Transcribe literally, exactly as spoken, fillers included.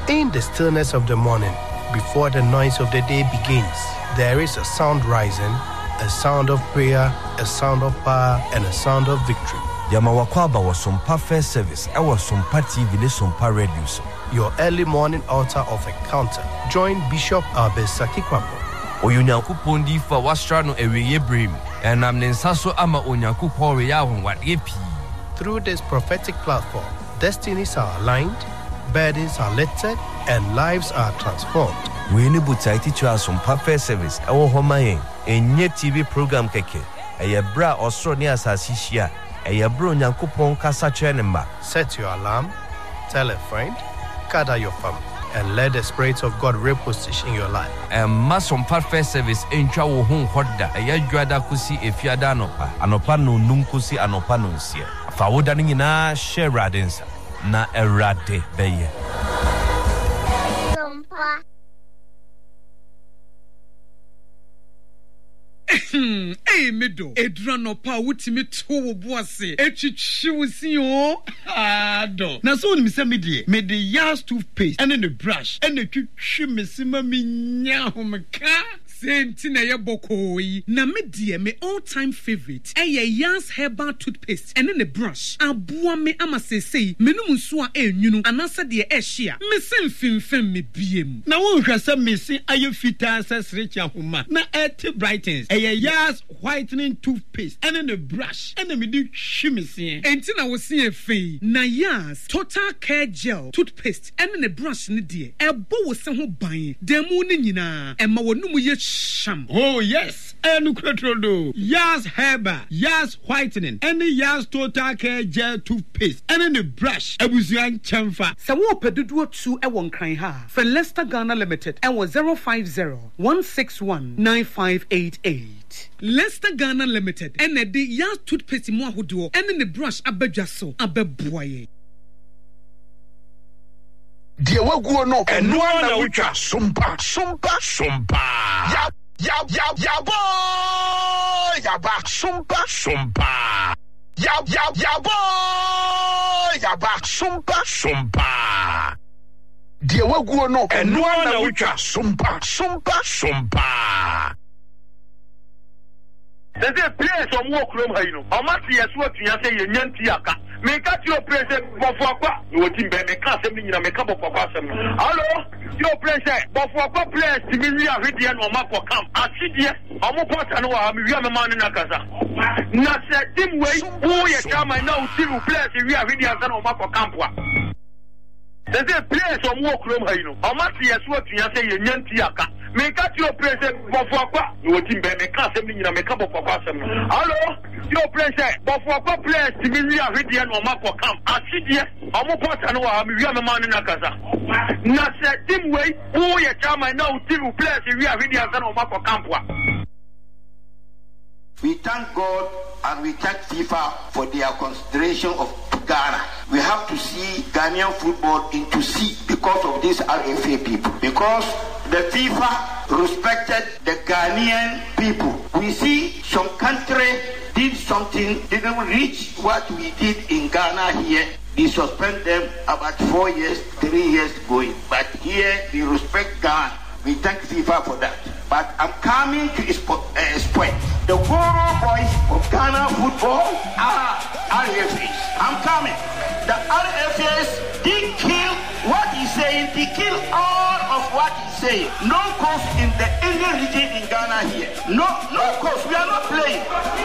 In the stillness of the morning, before the noise of the day begins, there is a sound rising, a sound of prayer, a sound of power, and a sound of victory. Yamawakwaba was some First Service. I was some T V, some radio. Your early morning altar of encounter. Join Bishop Albert Kwapo. Oyunyankopon di fa wastra no eweye brim. Enam ne nsaso ama onyankopon we ya honwade pi. Through this prophetic platform, destinies are aligned, burdens are lifted, and lives are transformed. We need to teach you some First Service. Ewo homayen enye T V program keke. Eye bra osro ni asasi hia. Eye bro onyankopon kasa kire ne mba. Set your alarm, tell a friend, gather your family, and let the Spirit of God reposition your life. And masom First Service entwa wo hu hoda. Eye dwada kusi efiada anopa. Anopa no num kusi anopa no nsia. Fa woda ni nyina share radensa. Na erade beye. Hey, middle. Edrano pa wutimi to boase. Echichi wusi o. Ah, do. Na so ni se me die. Me de Yas toothpaste and the brush and the twitwi mesima me nya homka. Senti na ye bokoi. Na me die me all time favorite. Eye Yas herbal toothpaste and the brush. Abua me ama sesei. Menum nso a enwunu anasa de ehia. Me sem fimfem me biem. Na won hwasa me se aye fita sesrecha homa. Na et brightens. Eye Yas whitening toothpaste and the brush and the me di hwimese. Enti na wo se efei. Na Yas total care gel toothpaste and the brush ne die. Ebo wo se ho ban. Demu ne nyina. Ema wonum ye sham. Oh yes. Enu kretrodo. Yas Herbal, Yas whitening, and the Yas total care gel toothpaste, and then the brush. Ebusian chamfa. Sawo pedudu two e won kan ha. For Leicester Ghana Limited, and was zero five zero one six one nine five eight eight. Leicester Ghana Limited, and the Yas toothpaste mo ahodo, and then the brush abedwaso abeboye. Die waguo no eno na wutwa sompa sompa sompa ya ya ya ya boy ya ba sompa sompa ya ya ya boy ya ba sompa sompa die waguo no eno na wutwa sompa sompa sompa. There's a place on walk room, you know. I'm not here to say you yantiaka. Make up your place for Fapa. You will think they can't send me in a makeup of Papa. Hello, your place, but for Papa place to me, we are ready and Mama for camp. I see here, I'm a part and we are a man in a casa. Not that dim way, who you come and now see who place we are ready and Mama for camp. There's a place on walk room, you know. I'm not here to say you yantiaka. Make up your place for Papa. You will think they can't send me in a makeup of Papa. Hello, your place, but for Papa place to me, we are ready and Mama for camp. I see here, I'm a part and we are a man in a casa. Not that dim way, who you come and now see who place we are ready and Mama for camp. We thank God and we thank FIFA for their consideration of Ghana. We have to see Ghanaian football into C because of these R F A people. Because the FIFA respected the Ghanaian people. We see some country did something, didn't reach what we did in Ghana here. They suspend them about four years, three years going. But here we respect Ghana. We thank FIFA for that. But I'm coming to his point. Uh, the Goro boys of Ghana football are R F As. I'm coming. The R F As did kill what he's saying. They kill all of what he's saying. No coach in the Indian region in Ghana here. No, no coach. We are not playing.